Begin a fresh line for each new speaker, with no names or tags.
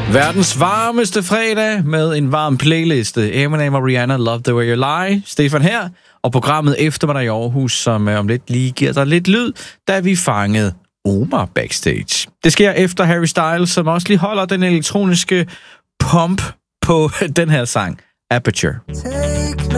Verdens varmeste fredag med en varm playliste. Eminem og Rihanna, Love the Way You Lie. Stefan her, og programmet Eftermiddag i Aarhus, som om lidt lige giver dig lidt lyd, da vi fangede Omar backstage. Det sker efter Harry Styles, som også lige holder den elektroniske pump på den her sang, Aperture.